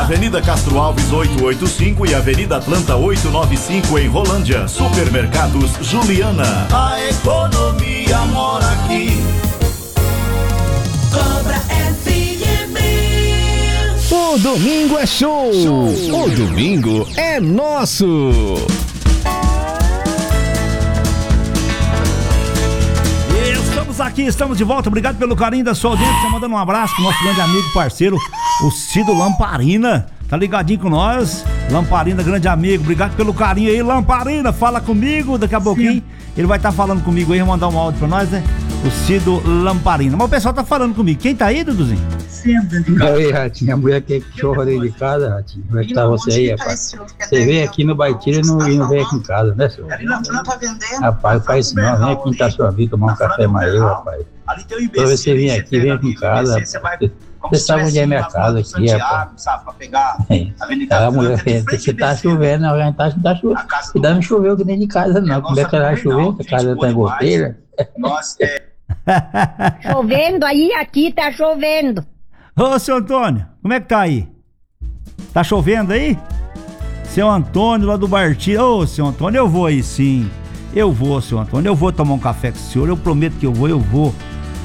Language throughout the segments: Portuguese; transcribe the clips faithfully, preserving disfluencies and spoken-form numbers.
Avenida Castro Alves oitocentos e oitenta e cinco e Avenida Atlanta oitocentos e noventa e cinco em Rolândia. Supermercados Juliana. A economia mora aqui. Cobra F M. O domingo é show. show. O domingo é nosso. Estamos aqui, estamos de volta. Obrigado pelo carinho da sua audiência. Mandando um abraço pro nosso grande amigo, parceiro, o Cido Lamparina. Tá ligadinho com nós? Lamparina, grande amigo. Obrigado pelo carinho aí, Lamparina. Fala comigo daqui a pouquinho. Sim. Ele vai estar tá falando comigo aí, vai mandar um áudio pra nós, né? O Cido Lamparina. Mas o pessoal tá falando comigo. Quem tá aí, Duduzinho? Oi, Ratinho, a mulher que chorra dentro de casa, Ratinho. Como é que tá você aí, rapaz? Você veio aqui no Baitira e não, e não veio aqui em casa, né, senhor? Rapaz, faz isso não, vem aqui em Itaçuavi tomar um café mais eu, rapaz. Toda vez que você vem aqui, vem aqui em casa, rapaz. Você sabe onde é minha casa aqui, rapaz. É, a mulher você tá chovendo, não, não tá, tá chovendo. Ainda não choveu aqui dentro de casa, não. Como é que ela vai chover? A casa tá em goteira. Chovendo aí, aqui tá chovendo. Ô, seu Antônio, como é que tá aí? Tá chovendo aí? Seu Antônio lá do Bartira. Ô, seu Antônio, eu vou aí sim. Eu vou, seu Antônio, eu vou tomar um café com o senhor. Eu prometo que eu vou, eu vou.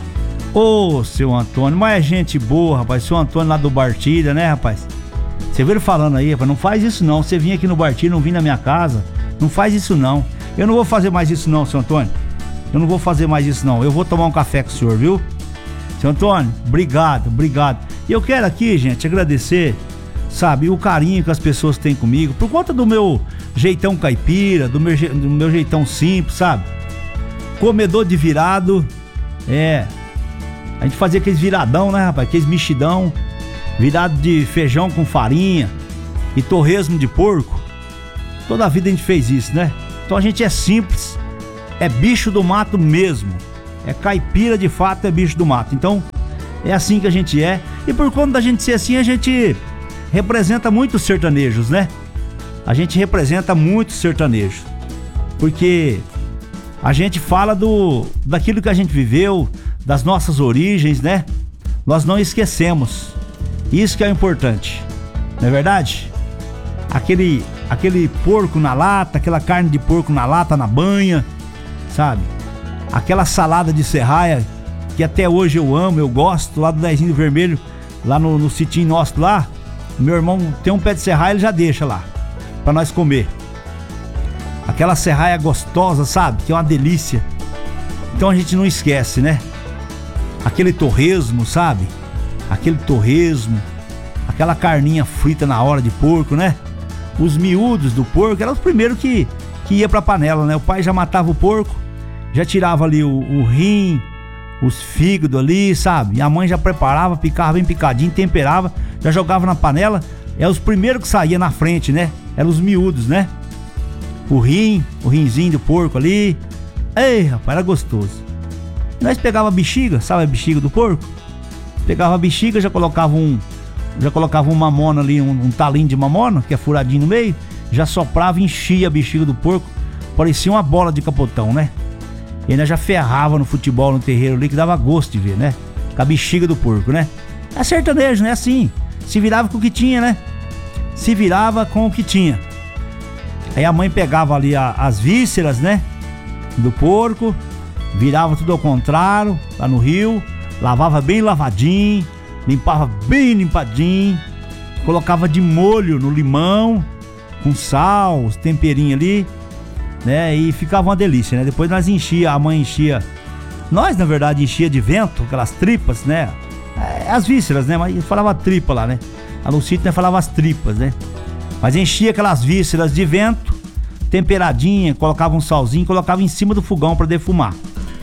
Ô, seu Antônio, mas é gente boa, rapaz. Seu Antônio lá do Bartira, né, rapaz? Você viu ele falando aí, rapaz? Não faz isso não. Você vinha aqui no Bartira, não vim na minha casa. Não faz isso não. Eu não vou fazer mais isso não, seu Antônio. Eu não vou fazer mais isso não. Eu vou tomar um café com o senhor, viu? Seu Antônio, obrigado, obrigado. E eu quero aqui, gente, agradecer, sabe, o carinho que as pessoas têm comigo, por conta do meu jeitão caipira, do meu, do meu jeitão simples, sabe? Comedor de virado, é. A gente fazia aqueles viradão, né, rapaz? Aqueles mexidão, virado de feijão com farinha e torresmo de porco. Toda a vida a gente fez isso, né? Então a gente é simples, é bicho do mato mesmo. É caipira de fato, é bicho do mato. Então, é assim que a gente é. E por conta da gente ser assim, a gente representa muitos sertanejos, né? A gente representa muitos sertanejos. Porque a gente fala do daquilo que a gente viveu, das nossas origens, né? Nós não esquecemos. Isso que é importante. Não é verdade? Aquele, aquele porco na lata, aquela carne de porco na lata, na banha, sabe? Aquela salada de serraia que até hoje eu amo, eu gosto, lá do Dezinho Vermelho, lá no, no sitinho nosso lá. Meu irmão tem um pé de serraia, ele já deixa lá pra nós comer. Aquela serraia gostosa, sabe? Que é uma delícia. Então a gente não esquece, né? Aquele torresmo, sabe? Aquele torresmo, aquela carninha frita na hora de porco, né? Os miúdos do porco eram os primeiros que, que ia pra panela, né? O pai já matava o porco, já tirava ali o, o rim, os fígados ali, sabe? E a mãe já preparava, picava bem picadinho, temperava, já jogava na panela. É os primeiros que saía na frente, né? Eram os miúdos, né? O rim, o rinzinho do porco ali. Ei, rapaz, era gostoso. Nós pegava a bexiga, sabe a bexiga do porco? Pegava a bexiga, já colocava um, já colocava um mamona ali, um, um talinho de mamona, que é furadinho no meio, já soprava e enchia a bexiga do porco, parecia uma bola de capotão, né? E ainda já ferrava no futebol, no terreiro ali, que dava gosto de ver, né? Com a bexiga do porco, né? É sertanejo, né? Assim, se virava com o que tinha, né? Se virava com o que tinha. Aí a mãe pegava ali a, as vísceras, né? Do porco, virava tudo ao contrário, lá no rio, lavava bem lavadinho, limpava bem limpadinho, colocava de molho no limão, com sal, os temperinhos ali, né? E ficava uma delícia, né? Depois nós enchia, a mãe enchia, nós na verdade enchia de vento, aquelas tripas, né? As vísceras, né? Mas falava tripa lá, né? A no sítio, né, falava as tripas, né? Mas enchia aquelas vísceras de vento, temperadinha, colocava um salzinho, colocava em cima do fogão para defumar.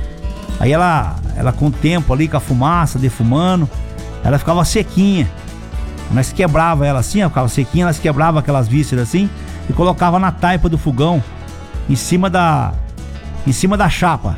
Aí ela, ela com o tempo ali, com a fumaça, defumando, ela ficava sequinha. Nós quebrava ela assim, ela ficava sequinha, nós quebrava aquelas vísceras assim e colocava na taipa do fogão, em cima da, em cima da chapa.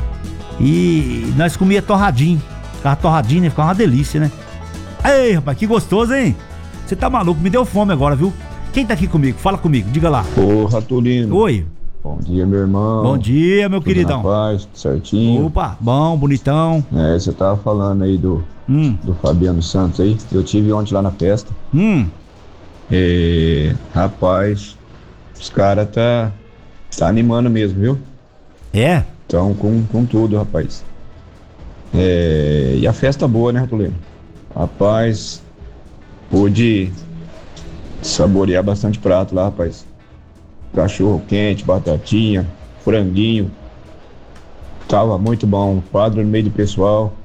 E nós comia torradinho, ficava torradinho, ficava uma delícia, né? Ei, rapaz, que gostoso, hein? Você tá maluco, me deu fome agora, viu? Quem tá aqui comigo? Fala comigo, diga lá. Ô, Ratulino. Oi. Bom dia, meu irmão. Bom dia, meu tudo queridão. Na paz, tudo certinho. Opa, bom, bonitão. É, você tava falando aí do, hum. do Fabiano Santos aí. Eu tive ontem lá na festa. Hum. É, rapaz, os caras tá, tá animando mesmo, viu? É? Então, com, com tudo, rapaz. É, e a festa boa, né, Ratulino? Rapaz, pude saborear bastante prato lá, rapaz. Cachorro quente, batatinha, franguinho. Tava muito bom. Quadro no meio do pessoal.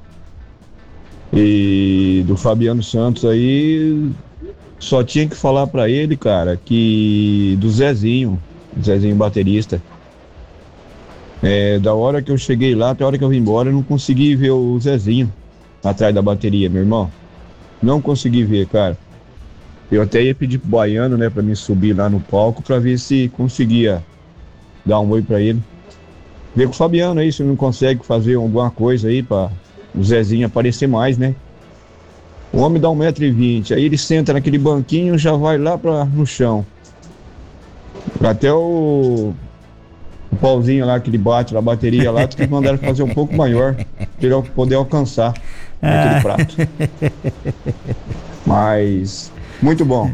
E do Fabiano Santos aí, só tinha que falar pra ele, cara, que do Zezinho, Zezinho baterista. É, da hora que eu cheguei lá até a hora que eu vim embora, eu não consegui ver o Zezinho atrás da bateria, meu irmão. Não consegui ver, cara. Eu até ia pedir pro Baiano, né, pra mim subir lá no palco pra ver se conseguia dar um oi pra ele. Ver com o Fabiano aí, se ele não consegue fazer alguma coisa aí pra o Zezinho aparecer mais, né? O homem dá um metro e vinte, aí ele senta naquele banquinho, já vai lá pra, no chão. Até o, o pauzinho lá que ele bate, a bateria lá, tem que mandar ele fazer um pouco maior, pra ele poder alcançar aquele prato. Mas, muito bom.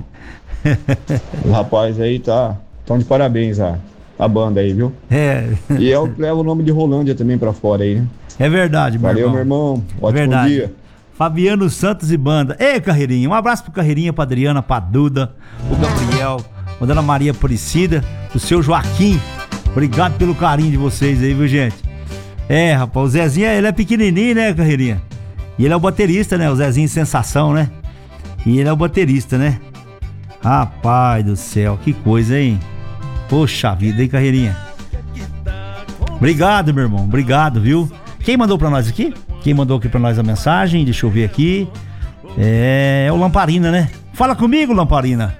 O rapaz aí tá, tão de parabéns a, a banda aí, viu? É. E é o que leva o nome de Rolândia também pra fora aí, né? É verdade, meu Valeu, irmão. meu irmão. Ótimo verdade. dia. Fabiano Santos e banda. Ei, Carreirinha, um abraço pro Carreirinha, pra Adriana, pra Duda, pro Gabriel, pra Dona Maria Aparecida, pro seu Joaquim. Obrigado pelo carinho de vocês aí, viu, gente? É, rapaz, o Zezinho, ele é pequenininho, né, Carreirinha? E ele é o baterista, né? O Zezinho Sensação, né? E ele é o baterista, né? Rapaz do céu, que coisa, hein? Poxa vida, hein, Carreirinha? Obrigado, meu irmão, obrigado, viu? Quem mandou pra nós aqui? Quem mandou aqui pra nós a mensagem? Deixa eu ver aqui. É, é o Lamparina, né? Fala comigo, Lamparina.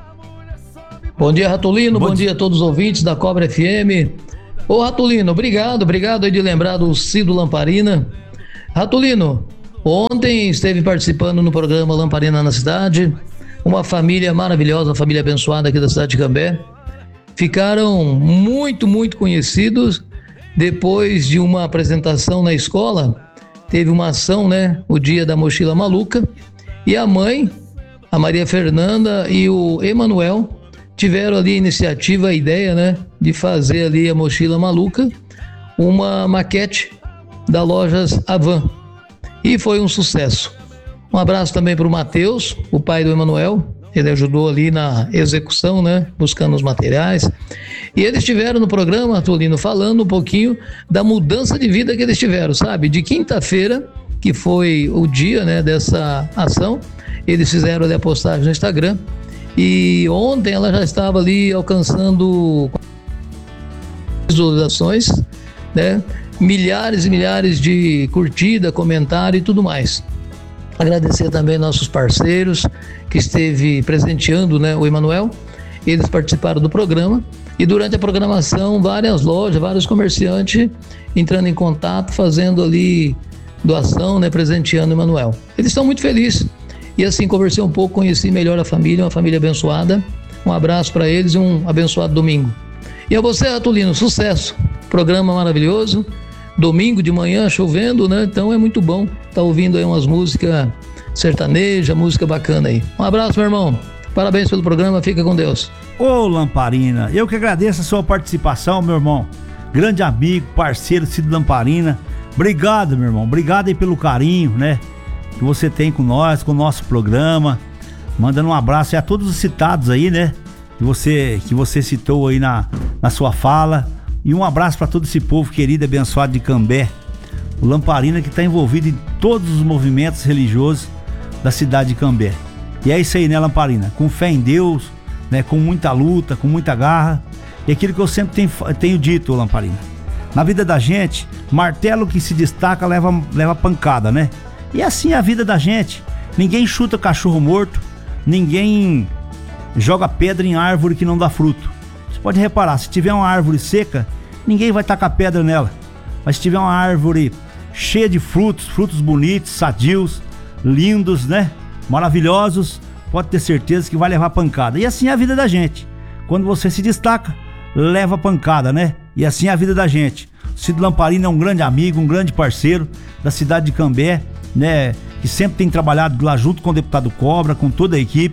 Bom dia, Ratulino. Bom, Bom dia a todos os ouvintes da Cobra F M. Ô, Ratulino, obrigado, obrigado aí de lembrar do Cido Lamparina. Ratulino, ontem esteve participando no programa Lamparina na Cidade. Uma família maravilhosa, uma família abençoada aqui da cidade de Cambé. Ficaram muito, muito conhecidos depois de uma apresentação na escola. Teve uma ação, né? O dia da mochila maluca. E a mãe, a Maria Fernanda e o Emanuel tiveram ali a iniciativa, a ideia, né? De fazer ali a mochila maluca, uma maquete da Lojas Avan. E foi um sucesso. Um abraço também para o Matheus, o pai do Emanuel. Ele ajudou ali na execução, né? Buscando os materiais. E eles estiveram no programa, Ratulino, falando um pouquinho da mudança de vida que eles tiveram, sabe? De quinta-feira, que foi o dia, né, dessa ação, eles fizeram ali a postagem no Instagram. E ontem ela já estava ali alcançando visualizações, né? Milhares e milhares de curtida, comentário e tudo mais. Agradecer também nossos parceiros que esteve presenteando, né, o Emanuel. Eles participaram do programa e durante a programação várias lojas, vários comerciantes entrando em contato, fazendo ali doação, né, presenteando o Emanuel. Eles estão muito felizes e assim conversei um pouco, conheci melhor a família, uma família abençoada. Um abraço para eles e um abençoado domingo. E a você, Ratulino, sucesso. Programa maravilhoso. Domingo de manhã chovendo, né? Então é muito bom tá ouvindo aí umas músicas sertanejas, música bacana aí. Um abraço, meu irmão. Parabéns pelo programa, fica com Deus. Ô, Lamparina, eu que agradeço a sua participação, meu irmão. Grande amigo, parceiro, Cido Lamparina. Obrigado, meu irmão. Obrigado aí pelo carinho, né? Que você tem com nós, com o nosso programa. Mandando um abraço aí a todos os citados aí, né? Que você, que você citou aí na, na sua fala. E um abraço para todo esse povo querido e abençoado de Cambé. O Lamparina que está envolvido em todos os movimentos religiosos da cidade de Cambé. E é isso aí, né, Lamparina? Com fé em Deus, né? Com muita luta, com muita garra. E aquilo que eu sempre tenho, tenho dito, Lamparina. Na vida da gente, martelo que se destaca leva, leva pancada, né? E assim é a vida da gente. Ninguém chuta cachorro morto, ninguém joga pedra em árvore que não dá fruto. Você pode reparar, se tiver uma árvore seca, ninguém vai tacar pedra nela. Mas se tiver uma árvore cheia de frutos, frutos bonitos, sadios, lindos, né? Maravilhosos, pode ter certeza que vai levar pancada. E assim é a vida da gente. Quando você se destaca, leva pancada, né? E assim é a vida da gente. O Cido Lamparina é um grande amigo, um grande parceiro da cidade de Cambé, né? Que sempre tem trabalhado lá junto com o deputado Cobra, com toda a equipe.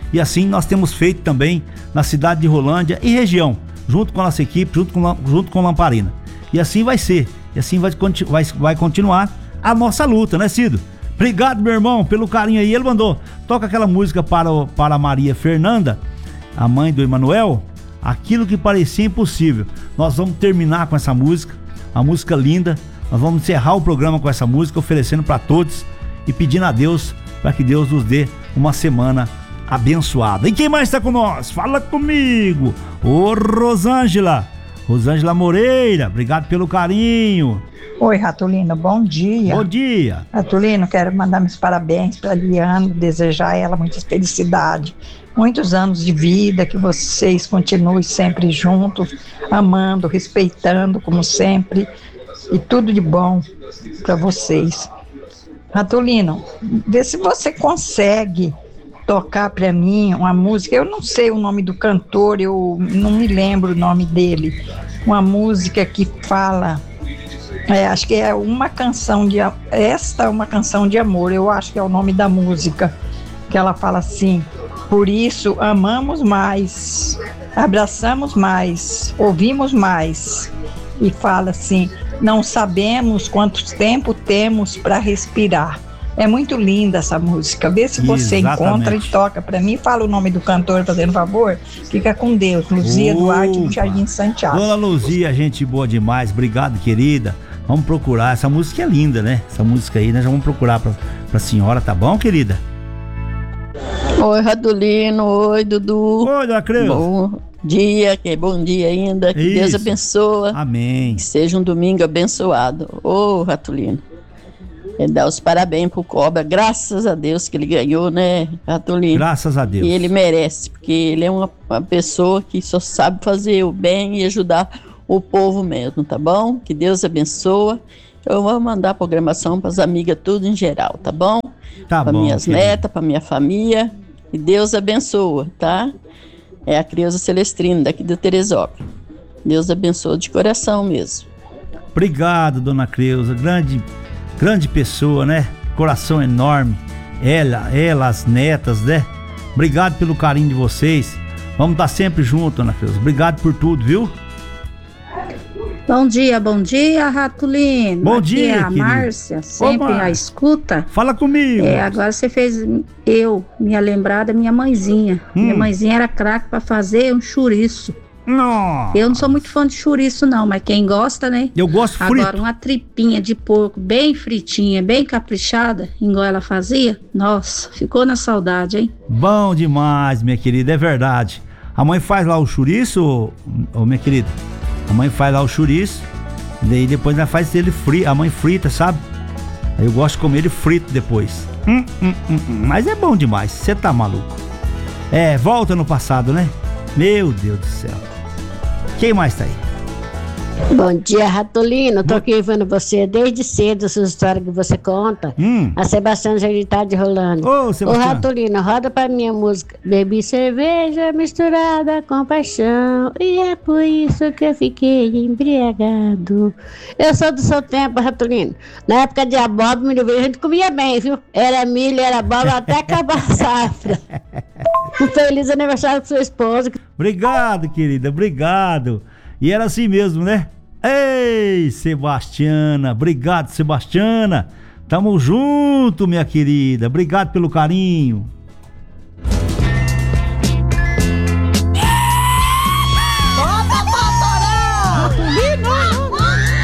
E assim nós temos feito também na cidade de Rolândia e região, junto com a nossa equipe, junto com, junto com Lamparina. E assim vai ser, e assim vai, vai, vai continuar a nossa luta, né, Cido? Obrigado, meu irmão, pelo carinho aí. Ele mandou, toca aquela música para, o, para a Maria Fernanda, a mãe do Emanuel, Aquilo que Parecia Impossível. Nós vamos terminar com essa música, uma música linda. Nós vamos encerrar o programa com essa música, oferecendo para todos e pedindo a Deus para que Deus nos dê uma semana abençoada. E quem mais está com nós? Fala comigo, ô Rosângela, Rosângela Moreira, obrigado pelo carinho. Oi, Ratulino, bom dia. Bom dia. Ratulino, quero mandar meus parabéns para a Liane, desejar a ela muita felicidade, muitos anos de vida, que vocês continuem sempre juntos, amando, respeitando, como sempre, e tudo de bom para vocês. Ratulino, vê se você consegue tocar para mim uma música, eu não sei o nome do cantor, eu não me lembro o nome dele, uma música que fala, é, acho que é uma canção de, esta é uma canção de amor, eu acho que é o nome da música, que ela fala assim: por isso amamos mais, abraçamos mais, ouvimos mais, e fala assim: não sabemos quanto tempo temos para respirar. É muito linda essa música. Vê se você Exatamente. Encontra e toca para mim. Fala o nome do cantor, fazendo favor. Fica com Deus. Luzia Opa. Duarte, do Jardim Santiago. Dona Luzia, gente boa demais. Obrigado, querida. Vamos procurar. Essa música é linda, né? Essa música aí, nós já vamos procurar pra, pra senhora, tá bom, querida? Oi, Radulino. Oi, Dudu. Oi, Dona Creuza. Bom dia, que é bom dia ainda. Que Isso. Deus abençoa. Amém. Que seja um domingo abençoado. Ô, Ratulino. Ele dá os parabéns pro Cobra. Graças a Deus que ele ganhou, né, Ratulino? Graças a Deus. E ele merece, porque ele é uma, uma pessoa que só sabe fazer o bem e ajudar o povo mesmo, tá bom? Que Deus abençoa. Eu vou mandar a programação pras amigas tudo em geral, tá bom? Tá pra bom, minhas querida. netas, pra minha família. Que Deus abençoa, tá? É a Creuza Celestrina, daqui do Teresópolis. Deus abençoa de coração mesmo. Obrigado, Dona Creuza. Grande, grande pessoa, né? Coração enorme. Ela, ela, as netas, né? Obrigado pelo carinho de vocês. Vamos estar sempre juntos, Dona Creuza. Obrigado por tudo, viu? Bom dia, bom dia, Ratulino. Bom Aqui dia, é a querida. Márcia, sempre Opa. a escuta. Fala comigo. É, agora você fez eu, minha lembrada, minha mãezinha. Hum. Minha mãezinha era craque pra fazer um chouriço. Nossa. Eu não sou muito fã de chouriço não, mas quem gosta, né? Eu gosto frito. Agora, uma tripinha de porco bem fritinha, bem caprichada, igual ela fazia, nossa, ficou na saudade, hein? Bom demais, minha querida, é verdade. A mãe faz lá o chouriço, ô, ô, minha querida. A mãe faz lá o chouriço, daí depois ela faz ele frito, a mãe frita, sabe? Aí eu gosto de comer ele frito depois. Hum, hum, hum, hum. Mas é bom demais, você tá maluco. É, volta no passado, né? Meu Deus do céu. Quem mais tá aí? Bom dia, Ratulino. Tô aqui vendo você desde cedo, essa história que você conta. Hum. A Sebastiana já tá de rolando. Ô, Sebastiana. Ô, Ratulino, roda pra minha música. Bebi cerveja misturada com paixão, e é por isso que eu fiquei embriagado. Eu sou do seu tempo, Ratulino. Na época de abóbora, milho verde, a gente comia bem, viu? Era milho, era abóbora, até acabar a safra. Um feliz aniversário com sua esposa. Obrigado, querida, obrigado. E era assim mesmo, né? Ei, Sebastiana, obrigado, Sebastiana. Tamo junto, minha querida. Obrigado pelo carinho.